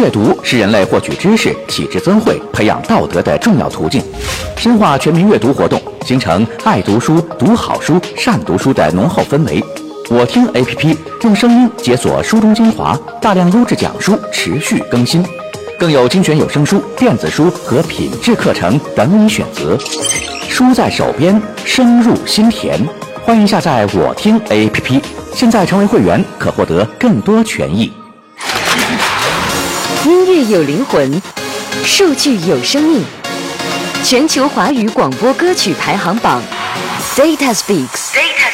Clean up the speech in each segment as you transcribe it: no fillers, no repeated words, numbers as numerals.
阅读是人类获取知识、启智增慧、培养道德的重要途径。深化全民阅读活动，形成爱读书、读好书、善读书的浓厚氛围。我听 APP 用声音解锁书中精华，大量优质讲书持续更新，更有精选有声书、电子书和品质课程等你选择。书在手边，声入心田。欢迎下载我听 APP， 现在成为会员可获得更多权益。 音乐有灵魂，数据有生命。全球华语广播歌曲排行榜 Data Speaks。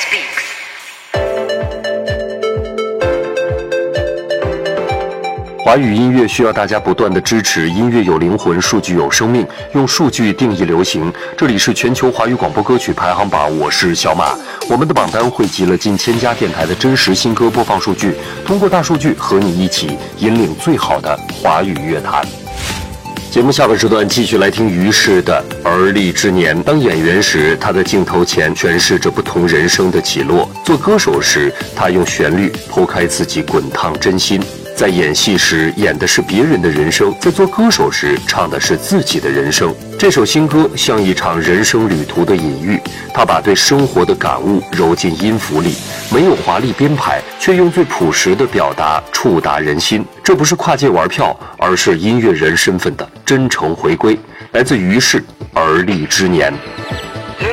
华语音乐需要大家不断的支持，音乐有灵魂，数据有生命，用数据定义流行。这里是全球华语广播歌曲排行榜，我是小马。我们的榜单汇集了近1000家电台的真实新歌播放数据，通过大数据和你一起引领最好的华语乐坛。节目下半时段继续来听于适的《而立之年》。当演员时，他在镜头前诠释着不同人生的起落；做歌手时，他用旋律剖开自己滚烫真心。在演戏时演的是别人的人生，在做歌手时唱的是自己的人生。这首新歌像一场人生旅途的隐喻，他把对生活的感悟揉进音符里，没有华丽编排，却用最朴实的表达触达人心。这不是跨界玩票，而是音乐人身份的真诚回归。来自于适《而立之年》。